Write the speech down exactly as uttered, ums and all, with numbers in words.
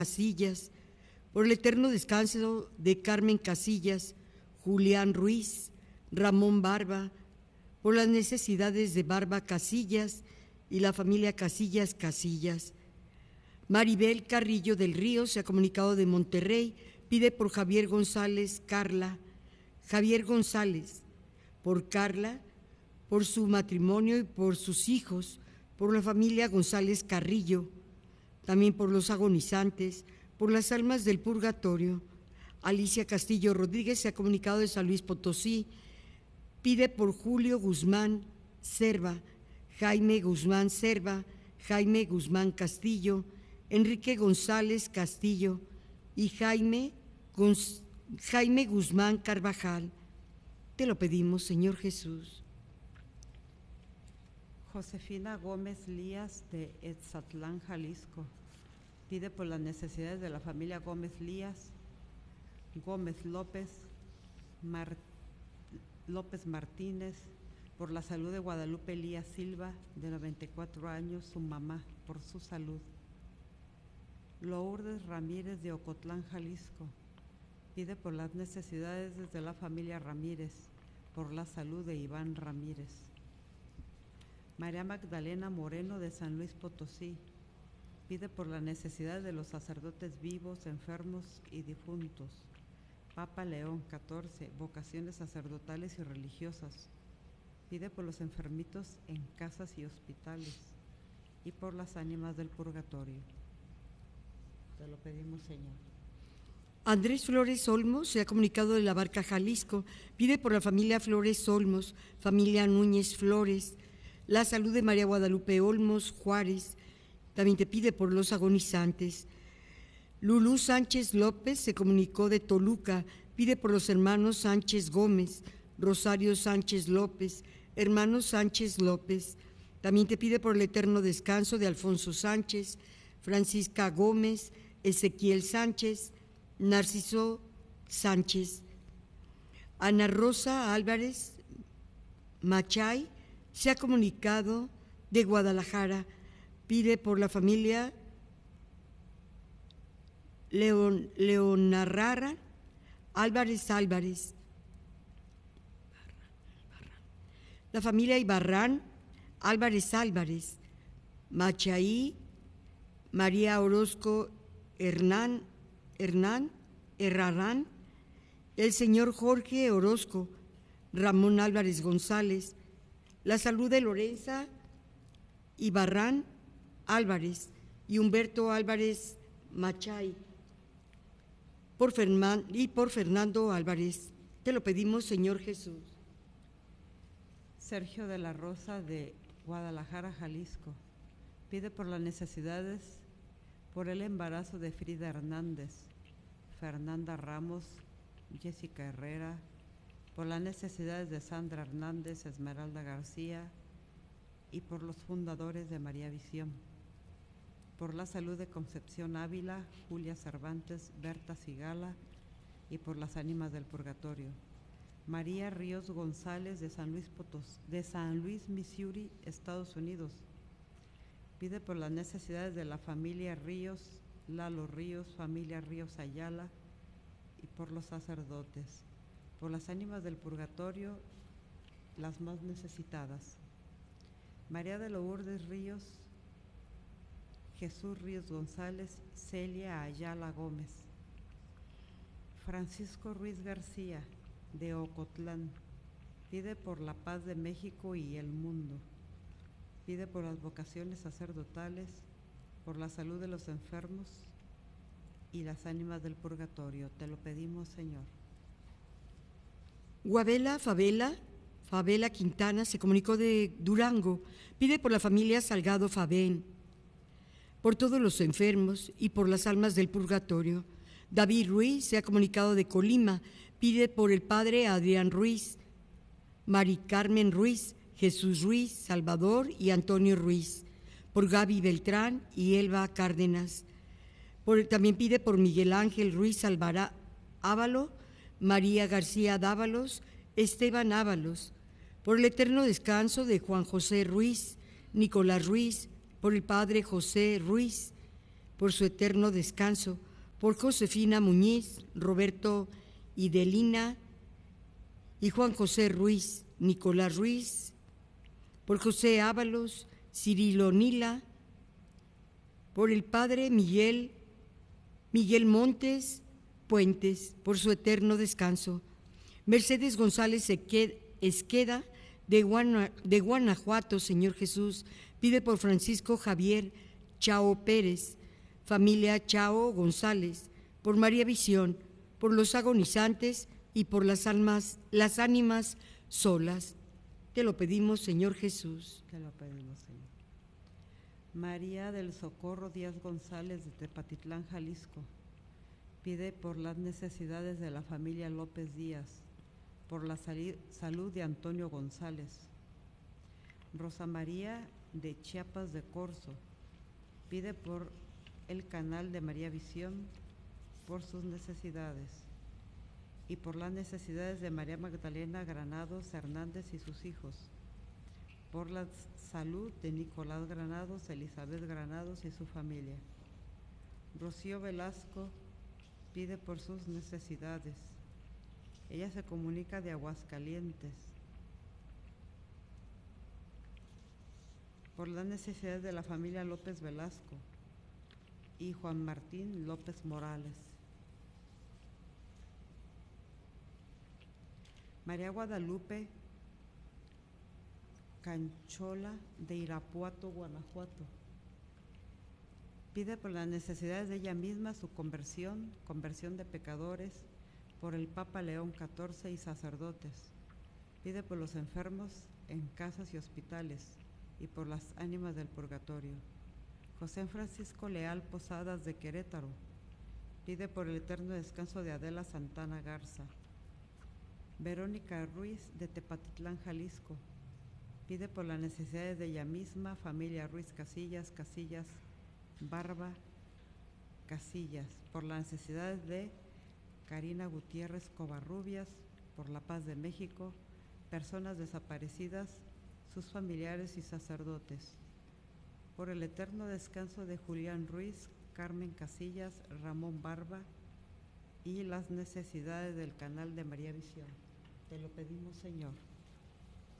Casillas, por el eterno descanso de Carmen Casillas, Julián Ruiz, Ramón Barba, por las necesidades de Barba Casillas y la familia Casillas Casillas. Maribel Carrillo del Río se ha comunicado de Monterrey, pide por Javier González Carla, Javier González, por Carla, por su matrimonio y por sus hijos, por la familia González Carrillo, también por los agonizantes, por las almas del purgatorio. Alicia Castillo Rodríguez se ha comunicado de San Luis Potosí, pide por Julio Guzmán Cerva, Jaime Guzmán Cerva, Jaime Guzmán Castillo, Enrique González Castillo y Jaime, Gonz- Jaime Guzmán Carvajal. Te lo pedimos, Señor Jesús. Josefina Gómez Lías de Etzatlán, Jalisco, pide por las necesidades de la familia Gómez Lías, Gómez López, Mar, López Martínez, por la salud de Guadalupe Lías Silva, de noventa y cuatro años, su mamá, por su salud. Lourdes Ramírez de Ocotlán, Jalisco, pide por las necesidades de la familia Ramírez, por la salud de Iván Ramírez. María Magdalena Moreno de San Luis Potosí, pide por la necesidad de los sacerdotes vivos, enfermos y difuntos. Papa León catorce, vocaciones sacerdotales y religiosas, pide por los enfermitos en casas y hospitales y por las ánimas del purgatorio. Te lo pedimos, Señor. Andrés Flores Olmos se ha comunicado de La Barca, Jalisco, pide por la familia Flores Olmos, familia Núñez Flores, la salud de María Guadalupe Olmos Juárez, también te pide por los agonizantes. Lulú Sánchez López se comunicó de Toluca, pide por los hermanos Sánchez Gómez, Rosario Sánchez López, hermanos Sánchez López, también te pide por el eterno descanso de Alfonso Sánchez, Francisca Gómez, Ezequiel Sánchez, Narciso Sánchez. Ana Rosa Álvarez Machay se ha comunicado de Guadalajara, pide por la familia Leon, Leonarrara Álvarez Álvarez, la familia Ibarrán Álvarez Álvarez, Machaí María Orozco Hernán, Hernán Herrarán, el señor Jorge Orozco, Ramón Álvarez González, la salud de Lorenza Ibarrán Álvarez y Humberto Álvarez Machay, por Ferman, y por Fernando Álvarez. Te lo pedimos, Señor Jesús. Sergio de la Rosa de Guadalajara, Jalisco, pide por las necesidades, por el embarazo de Frida Hernández, Fernanda Ramos, Jessica Herrera, por las necesidades de Sandra Hernández, Esmeralda García y por los fundadores de María Visión, por la salud de Concepción Ávila, Julia Cervantes, Berta Sigala y por las ánimas del purgatorio. María Ríos González de San Luis Potosí, de San Luis, Missouri, Estados Unidos, pide por las necesidades de la familia Ríos, Lalo Ríos, familia Ríos Ayala y por los sacerdotes, por las ánimas del purgatorio, las más necesitadas. María de Lourdes Ríos, Jesús Ríos González, Celia Ayala Gómez. Francisco Ruiz García, de Ocotlán, pide por la paz de México y el mundo. Pide por las vocaciones sacerdotales, por la salud de los enfermos y las ánimas del purgatorio. Te lo pedimos, Señor. Guabela Favela, Favela Quintana se comunicó de Durango, pide por la familia Salgado Favén, por todos los enfermos y por las almas del purgatorio. David Ruiz se ha comunicado de Colima, pide por el padre Adrián Ruiz, Mari Carmen Ruiz, Jesús Ruiz, Salvador y Antonio Ruiz, por Gaby Beltrán y Elba Cárdenas. Por, también pide por Miguel Ángel Ruiz Alvará Ávalo, María García Dávalos, Esteban Ábalos, por el eterno descanso de Juan José Ruiz, Nicolás Ruiz, por el padre José Ruiz, por su eterno descanso, por Josefina Muñiz, Roberto Idelina y Juan José Ruiz, Nicolás Ruiz, por José Ábalos, Cirilo Nila, por el padre Miguel, Miguel Montes Puentes, por su eterno descanso. Mercedes González Esqueda, de, Guana, de Guanajuato, Señor Jesús, pide por Francisco Javier Chao Pérez, familia Chao González, por María Visión, por los agonizantes y por las almas, las ánimas solas. Te lo pedimos, Señor Jesús. Te lo pedimos, Señor. María del Socorro Díaz González, de Tepatitlán, Jalisco, pide por las necesidades de la familia López Díaz, por la salud de Antonio González. Rosa María de Chiapas de Corzo, pide por el canal de María Visión, por sus necesidades, y por las necesidades de María Magdalena Granados Hernández y sus hijos, por la salud de Nicolás Granados, Elizabeth Granados y su familia. Rocío Velasco pide por sus necesidades. Ella se comunica de Aguascalientes. Por las necesidades de la familia López Velasco y Juan Martín López Morales. María Guadalupe Canchola, de Irapuato, Guanajuato, pide por las necesidades de ella misma, su conversión, conversión de pecadores, por el Papa León catorce y sacerdotes. Pide por los enfermos en casas y hospitales y por las ánimas del purgatorio. José Francisco Leal Posadas, de Querétaro, pide por el eterno descanso de Adela Santana Garza. Verónica Ruiz, de Tepatitlán, Jalisco, pide por las necesidades de ella misma, familia Ruiz Casillas, Casillas, Barba, Casillas, por las necesidades de Karina Gutiérrez Covarrubias, por la paz de México, personas desaparecidas, sus familiares y sacerdotes, por el eterno descanso de Julián Ruiz, Carmen Casillas, Ramón Barba y las necesidades del canal de María Visión. Te lo pedimos, Señor.